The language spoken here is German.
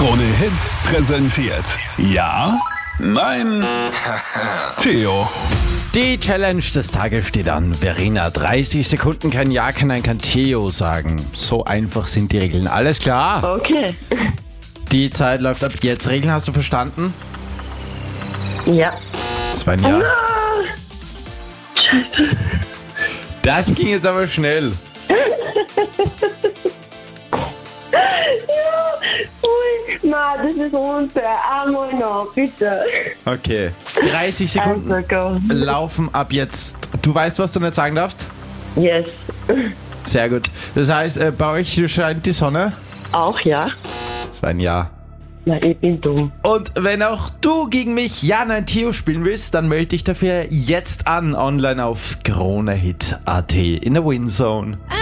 Krone Hits präsentiert. Ja? Nein? Theo. Die Challenge des Tages steht an. Verena, 30 Sekunden kein Ja, kein Nein, kann Theo sagen. So einfach sind die Regeln. Alles klar? Okay. Die Zeit läuft ab jetzt. Regeln hast du verstanden? Ja. Das war ein Ja. Das ging jetzt aber schnell. Ui, na, das ist unfair. Einmal noch, bitte. Okay. 30 Sekunden Also, go. laufen ab jetzt. Du weißt, was du nicht sagen darfst? Yes. Sehr gut. Das heißt, bei euch scheint die Sonne? Auch ja? Das war ein Ja. Na, ich bin dumm. Und wenn auch du gegen mich Ja, Nein, Theo spielen willst, dann melde dich dafür jetzt an, online auf KroneHit.at in der Winzone.